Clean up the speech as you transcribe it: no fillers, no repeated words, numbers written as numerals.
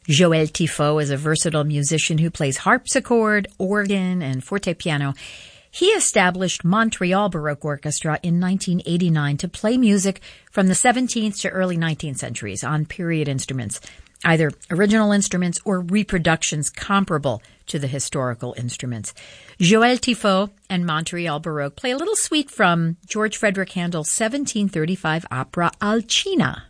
Joël Tifo is a versatile musician who plays harpsichord, organ, and fortepiano. He established Montreal Baroque Orchestra in 1989 to play music from the 17th to early 19th centuries on period instruments, either original instruments or reproductions comparable to the historical instruments. Joël Tifo and Montreal Baroque play a little suite from George Frederick Handel's 1735 opera Alcina.